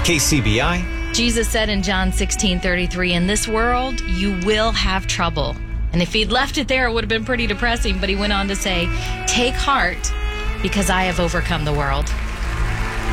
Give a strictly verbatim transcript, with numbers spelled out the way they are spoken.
K C B I. Jesus said in John sixteen thirty-three, in this world, you will have trouble. And if he'd left it there, it would have been pretty depressing. But he went on to say, take heart because I have overcome the world.